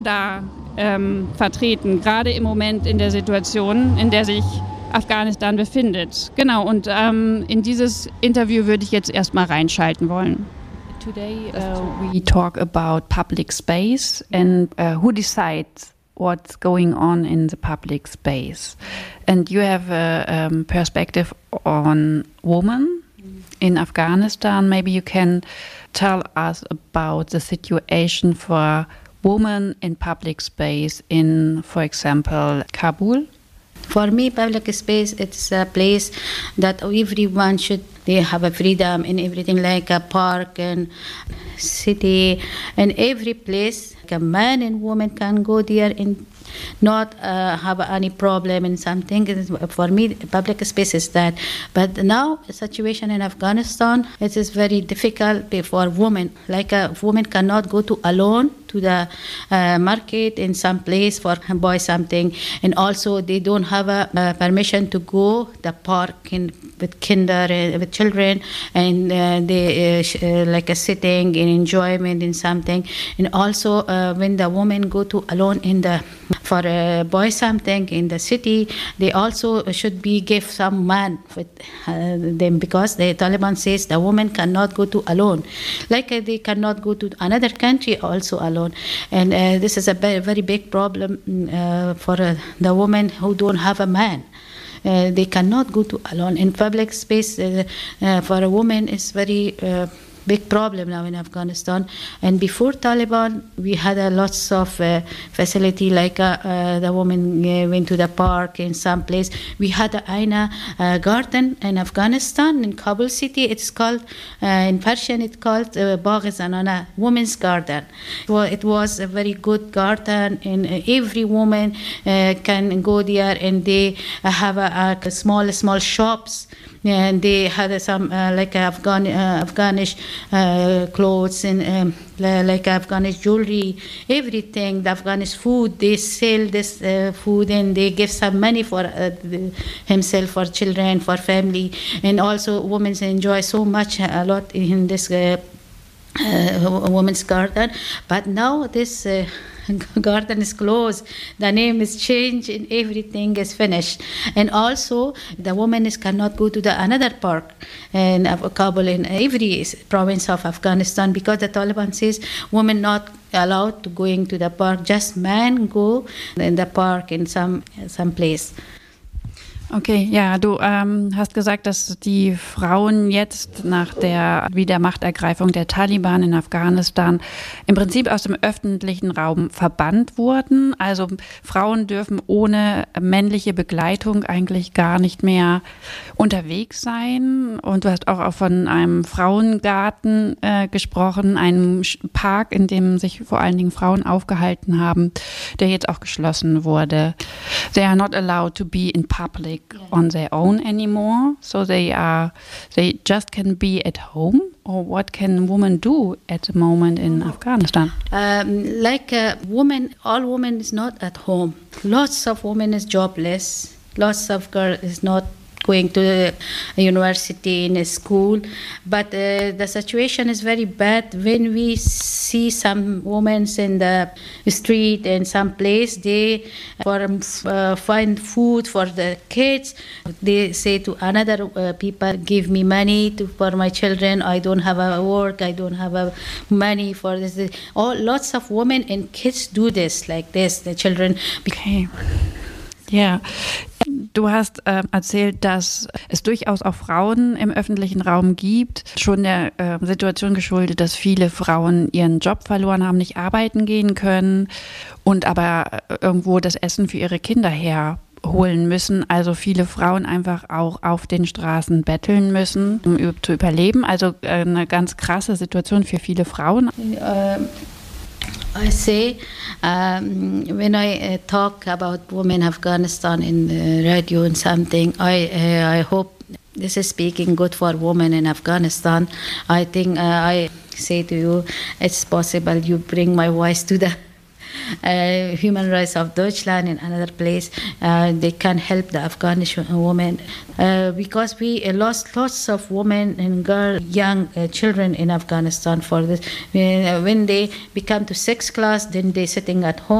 da vertreten, gerade im Moment in der Situation, in der sich Afghanistan befindet. Genau, und in dieses Interview würde ich jetzt erstmal reinschalten wollen. Today we talk about public space and who decides what's going on in the public space. And you have a perspective on women in Afghanistan. Maybe you can tell us about the situation for women in public space in, for example, Kabul. For me, public space, it's a place that everyone should, they have a freedom in everything, like a park and city and every place. Like a man and woman can go there and not have any problem in something. For me, public space is that. But now, the situation in Afghanistan, it is very difficult for women. Like a woman cannot go to alone to the market in some place for buy something, and also they don't have a permission to go the park with kinder with children, and they like a sitting and enjoyment in something. And also when the women go to alone in the for buy something in the city, they also should be give some man with them, because the Taliban says the woman cannot go to alone, like they cannot go to another country also alone. And this is a very big problem for the women who don't have a man. They cannot go to alone in public space. For a woman is very big problem now in Afghanistan. And before Taliban, we had lots of facility, like the woman went to the park in some place. We had a Aina garden in Afghanistan, in Kabul city. It's called, in Persian, it's called Bagh-e-Zanana, women's garden. Well, it was a very good garden, and every woman can go there, and they have a small shops. And they had some like Afghanish clothes and like Afghanish jewelry, everything. The Afghanish food, they sell this food, and they give some money for himself, for children, for family. And also women enjoy so much, a lot in this women's garden. But now this garden is closed, the name is changed, and everything is finished. And also the women cannot go to the another park in Kabul, in every province of Afghanistan, because the Taliban says women not allowed to going to the park, just men go in the park in some place. Okay, ja, du hast gesagt, dass die Frauen jetzt nach der Wiedermachtergreifung der Taliban in Afghanistan im Prinzip aus dem öffentlichen Raum verbannt wurden. Also Frauen dürfen ohne männliche Begleitung eigentlich gar nicht mehr unterwegs sein. Und du hast auch von einem Frauengarten gesprochen, einem Park, in dem sich vor allen Dingen Frauen aufgehalten haben, der jetzt auch geschlossen wurde. They are not allowed to be in public on their own anymore, so they just can be at home. Or what can women do at the moment in Afghanistan? Like women, all women is not at home. Lots of women is jobless. Lots of girls is not going to the university, in a school. But the situation is very bad when we see some women in the street and some place, they find food for the kids. They say to another people, give me money for my children. I don't have a work. I don't have money for this. Lots of women and kids do this, like this, the children. Okay. Ja, du hast erzählt, dass es durchaus auch Frauen im öffentlichen Raum gibt, schon der Situation geschuldet, dass viele Frauen ihren Job verloren haben, nicht arbeiten gehen können und aber irgendwo das Essen für ihre Kinder herholen müssen. Also viele Frauen einfach auch auf den Straßen betteln müssen, um zu überleben. Also eine ganz krasse Situation für viele Frauen. I say, when I talk about women in Afghanistan in the radio and something, I hope this is speaking good for women in Afghanistan. I think I say to you, it's possible you bring my voice to the Human Rights of Deutschland in another place. They can help the Afghan women because we lost lots of women and girls, young children in Afghanistan for this. When they become to 6th class, then they sitting at home.